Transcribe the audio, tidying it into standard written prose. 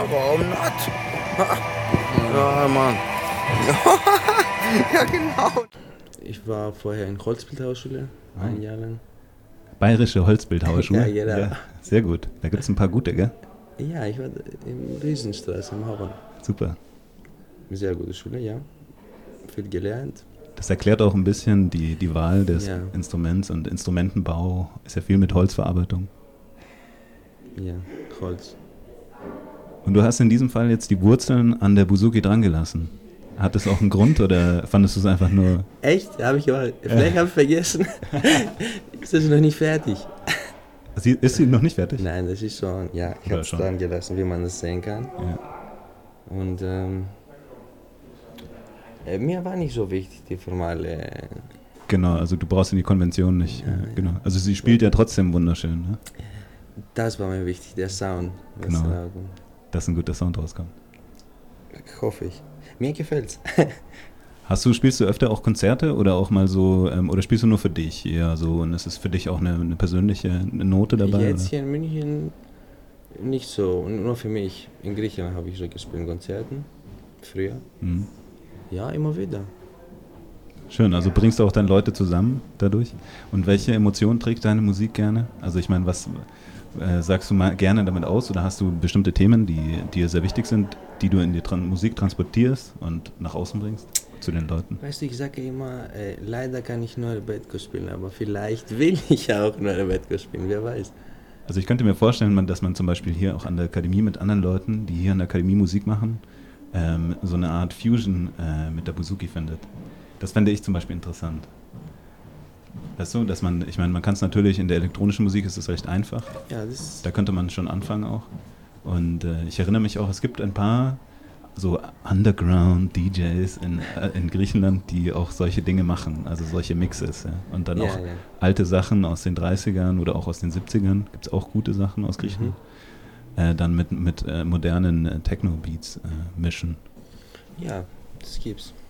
warum not? Ja, Mann. Ja, genau. Ich war vorher in Holzbildhauerschule, ein Jahr lang. Bayerische Holzbildhauerschule? Ja, genau. Ja, sehr gut. Da gibt es ein paar gute, gell? Ja, ich war in Riesenstraße am Hauptbahnhof. Super. Sehr gute Schule, ja. Viel gelernt. Das erklärt auch ein bisschen die Wahl des Instruments und Instrumentenbau. Ist ja viel mit Holzverarbeitung. Ja, Holz. Und du hast in diesem Fall jetzt die Wurzeln an der Bouzouki dran gelassen. Hat das auch einen Grund oder fandest du es einfach nur... Echt? Vielleicht habe ich vergessen. Ist das noch nicht fertig? Ist sie noch nicht fertig? Nein, das ist schon, ja, ich habe es dran gelassen, wie man das sehen kann. Ja. Und mir war nicht so wichtig, die formale... Genau, also du brauchst in die Konvention nicht. Genau. Also sie spielt ja trotzdem wunderschön. Ne? Das war mir wichtig, der Sound. Genau, dass ein guter Sound rauskommt. Hoffe ich. Mir gefällt's. Spielst du öfter auch Konzerte oder auch mal so, oder spielst du nur für dich eher so und ist es für dich auch eine persönliche Note dabei? Jetzt oder? hier in München nicht so, nur für mich. In Griechenland habe ich so gespielt, Konzerten, früher. Mhm. Ja, immer wieder. Schön, also bringst du auch dann Leute zusammen dadurch? Und welche Emotionen trägt deine Musik gerne? Also ich meine, was sagst du mal gerne damit aus oder hast du bestimmte Themen, die dir sehr wichtig sind, die du in die Musik transportierst und nach außen bringst zu den Leuten? Weißt du, ich sage immer, leider kann ich nur Rebetiko spielen, aber vielleicht will ich auch nur Rebetiko spielen, wer weiß. Also ich könnte mir vorstellen, dass man zum Beispiel hier auch an der Akademie mit anderen Leuten, die hier an der Akademie Musik machen, so eine Art Fusion mit der Bouzouki findet. Das fände ich zum Beispiel interessant. Weißt du, dass man kann es natürlich, in der elektronischen Musik ist es recht einfach. Ja, da könnte man schon anfangen auch. Und ich erinnere mich auch, es gibt ein paar so Underground-DJs in Griechenland, die auch solche Dinge machen, also solche Mixes. Ja. Und dann auch alte Sachen aus den 30ern oder auch aus den 70ern, gibt es auch gute Sachen aus Griechenland, dann mit modernen Techno-Beats mischen. Ja, das gibt's.